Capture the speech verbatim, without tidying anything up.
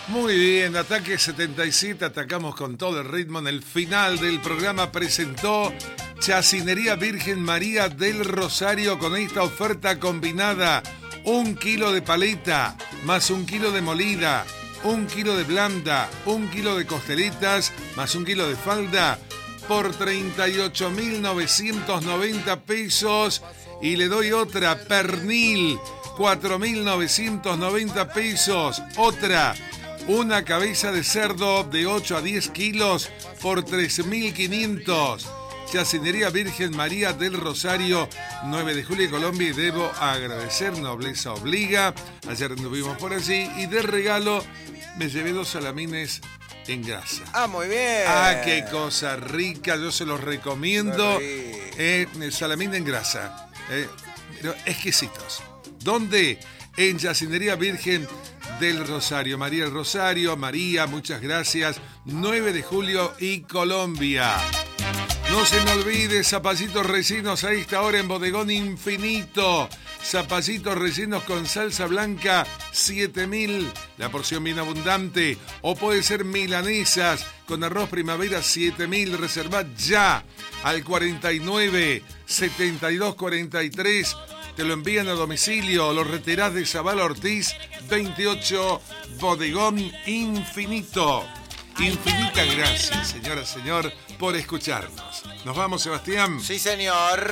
Muy bien, Ataque setenta y siete, atacamos con todo el ritmo. En el final del programa presentó Chacinería Virgen María del Rosario con esta oferta combinada. Un kilo de paleta, más un kilo de molida, un kilo de blanda, un kilo de costelitas, más un kilo de falda, por treinta y ocho mil novecientos noventa pesos. Y le doy otra, pernil, cuatro mil novecientos noventa pesos. Otra, una cabeza de cerdo de ocho a diez kilos por tres mil quinientos. Chacinería Virgen María del Rosario, nueve de julio, Colombia. Y debo agradecer, nobleza obliga. Ayer anduvimos por allí y de regalo me llevé dos salamines en grasa. Ah, muy bien. Ah, qué cosa rica, yo se los recomiendo. Eh, salamín en grasa, eh, pero exquisitos. ¿Dónde? En Chacinería Virgen del Rosario. María del Rosario, María, muchas gracias. nueve de julio y Colombia. No se me olvide, zapallitos rellenos a esta hora en Bodegón Infinito. Zapallitos rellenos con salsa blanca, siete mil, la porción bien abundante. O puede ser milanesas con arroz primavera, siete mil. Reservad ya al cuarenta y nueve, setenta y dos, cuarenta y tres. Te lo envían a domicilio. Los retirás de Zavala Ortiz, veintiocho, Bodegón Infinito. Infinita gracias, señora, señor, por escucharnos. Nos vamos, Sebastián. Sí, señor.